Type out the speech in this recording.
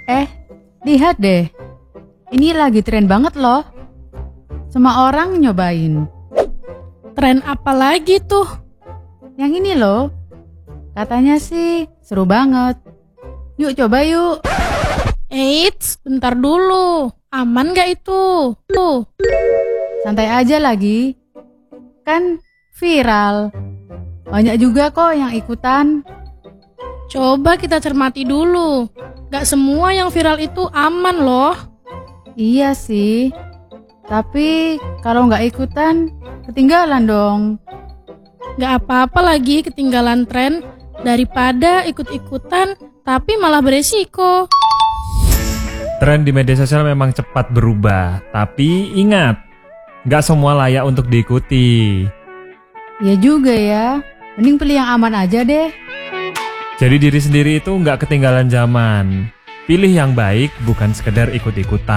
Eh, lihat deh. Ini lagi tren banget loh. Semua orang nyobain. Tren apa lagi tuh? Yang ini loh. Katanya sih seru banget. Yuk coba yuk. Eits, bentar dulu. Aman gak itu? Tuh, Santai aja lagi. Kan viral. Banyak juga kok yang ikutan. coba kita cermati dulu. Gak semua yang viral itu aman loh. Iya sih. Tapi kalau nggak ikutan, ketinggalan dong. Gak apa-apa lagi ketinggalan tren daripada ikut-ikutan tapi malah beresiko. Tren di media sosial memang cepat berubah, tapi ingat, nggak semua layak untuk diikuti. Ya juga ya. Mending pilih yang aman aja deh. Jadi diri sendiri itu nggak ketinggalan zaman. Pilih yang baik, bukan sekedar ikut-ikutan.